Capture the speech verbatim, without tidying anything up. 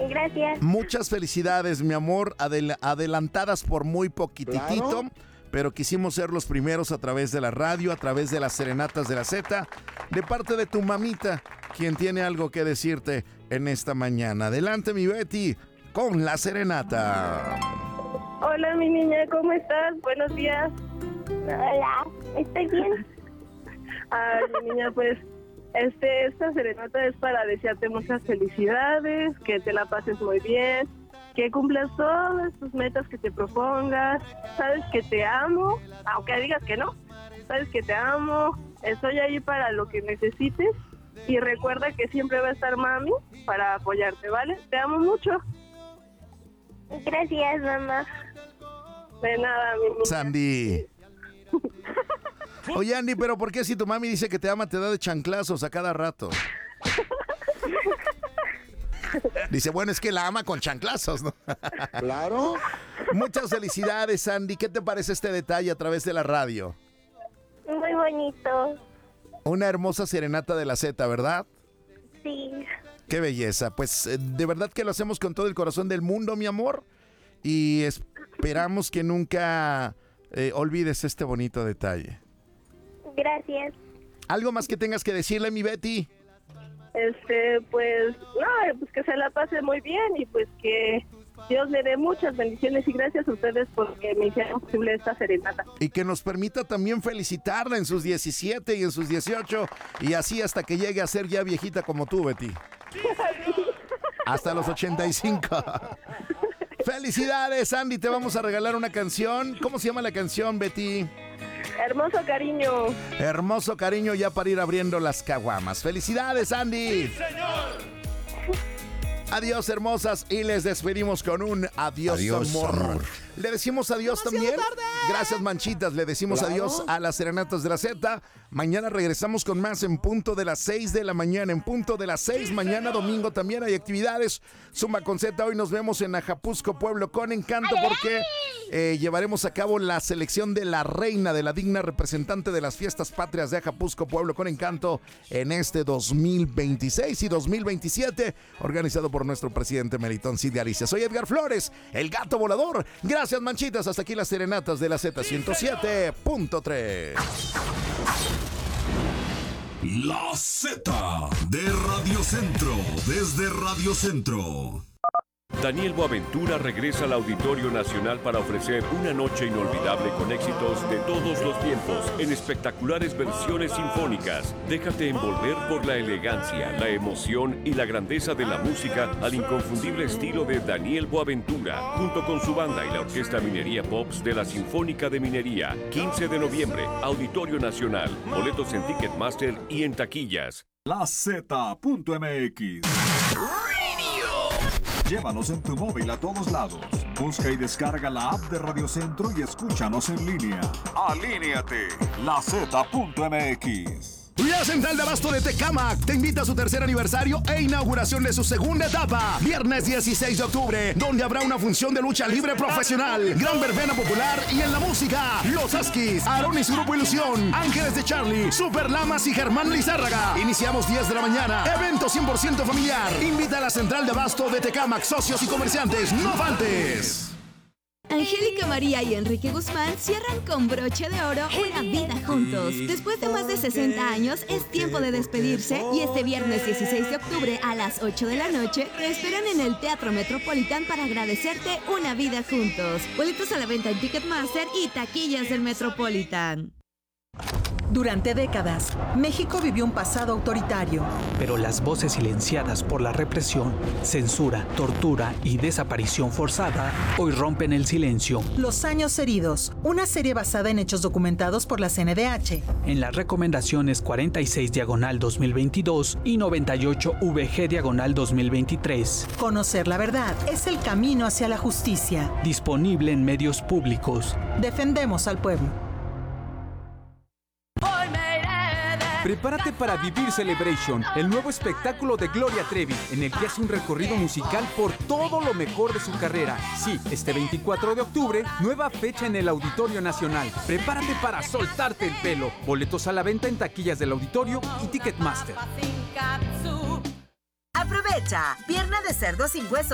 Gracias. Muchas felicidades, mi amor, Adel- adelantadas por muy poquitito, claro. Pero quisimos ser los primeros a través de la radio, a través de las serenatas de la Z, de parte de tu mamita, quien tiene algo que decirte en esta mañana. Adelante, mi Betty, con la serenata. Hola, mi niña, ¿cómo estás? Buenos días. Hola, ¿estoy bien? Ay, mi niña, pues, este, esta serenata es para desearte muchas felicidades, que te la pases muy bien, que cumplas todas tus metas que te propongas. Sabes que te amo, aunque digas que no. Sabes que te amo, estoy ahí para lo que necesites. Y recuerda que siempre va a estar mami para apoyarte, ¿vale? Te amo mucho. Gracias, mamá. De nada, mi niña. Sandy. Oye, Andy, pero ¿por qué si tu mami dice que te ama te da de chanclazos a cada rato? Dice, bueno, es que la ama con chanclazos, ¿no? Claro. Muchas felicidades, Sandy. ¿Qué te parece este detalle a través de la radio? Muy bonito. Una hermosa serenata de la Z, ¿verdad? Sí. Qué belleza. Pues eh, de verdad que lo hacemos con todo el corazón del mundo, mi amor. Y esperamos que nunca eh, olvides este bonito detalle. Gracias. ¿Algo más que tengas que decirle, mi Betty? Este, pues, no, pues que se la pase muy bien y pues que Dios le dé muchas bendiciones y gracias a ustedes porque me hicieron posible esta serenata. Y que nos permita también felicitarla en sus diecisiete y en sus dieciocho y así hasta que llegue a ser ya viejita como tú, Betty. Hasta los ochenta y cinco. Felicidades, Andy, te vamos a regalar una canción. ¿Cómo se llama la canción, Betty? Hermoso cariño. Hermoso cariño ya para ir abriendo las caguamas. ¡Felicidades, Andy! ¡Sí, señor! Adiós, hermosas, y les despedimos con un adiós, adiós amor. amor. Le decimos adiós también. Tarde. Gracias, manchitas. Le decimos Claro. adiós a las serenatas de la Z. Mañana regresamos con más en punto de las seis de la mañana. En punto de las seis, mañana domingo también hay actividades. Suma con Z. Hoy nos vemos en Ajapuzco, Pueblo con Encanto, porque eh, llevaremos a cabo la selección de la reina, de la digna representante de las fiestas patrias de Ajapuzco, Pueblo con Encanto en este dos mil veintiséis y dos mil veintisiete, organizado por nuestro presidente Melitón Cid Galicia. Soy Edgar Flores, el gato volador. Gracias, manchitas. Hasta aquí las serenatas de la Z ciento siete punto tres. La Z de Radio Centro, desde Radio Centro. Daniel Boaventura regresa al Auditorio Nacional para ofrecer una noche inolvidable con éxitos de todos los tiempos en espectaculares versiones sinfónicas. Déjate envolver por la elegancia, la emoción y la grandeza de la música al inconfundible estilo de Daniel Boaventura, junto con su banda y la Orquesta Minería Pops de la Sinfónica de Minería. quince de noviembre, Auditorio Nacional. Boletos en Ticketmaster y en taquillas. La Z punto M X. Llévanos en tu móvil a todos lados. Busca y descarga la app de Radio Centro y escúchanos en línea. Alíneate. La Z punto M X. La Central de Abasto de Tecámac te invita a su tercer aniversario e inauguración de su segunda etapa. Viernes dieciséis de octubre, donde habrá una función de lucha libre profesional, gran verbena popular y en la música, Los Askis, Aaron y su grupo Ilusión, Ángeles de Charlie, Super Lamas y Germán Lizárraga. Iniciamos diez de la mañana. Evento cien por ciento familiar. Invita a la Central de Abasto de Tecámac, socios y comerciantes. ¡No faltes! Angélica María y Enrique Guzmán cierran con broche de oro una vida juntos. Después de más de sesenta años, es tiempo de despedirse y este viernes dieciséis de octubre a las ocho de la noche te esperan en el Teatro Metropolitan para agradecerte una vida juntos. Boletos a la venta en Ticketmaster y taquillas del Metropolitan. Durante décadas, México vivió un pasado autoritario. Pero las voces silenciadas por la represión, censura, tortura y desaparición forzada hoy rompen el silencio. Los años heridos, una serie basada en hechos documentados por la C N D H. En las recomendaciones cuarenta y seis diagonal dos mil veintidós y noventa y ocho V G diagonal dos mil veintitrés. Conocer la verdad es el camino hacia la justicia. Disponible en medios públicos. Defendemos al pueblo. Prepárate para Vivir Celebration, el nuevo espectáculo de Gloria Trevi, en el que hace un recorrido musical por todo lo mejor de su carrera. Sí, este veinticuatro de octubre, nueva fecha en el Auditorio Nacional. Prepárate para soltarte el pelo. Boletos a la venta en taquillas del auditorio y Ticketmaster. Aprovecha, pierna de cerdo sin hueso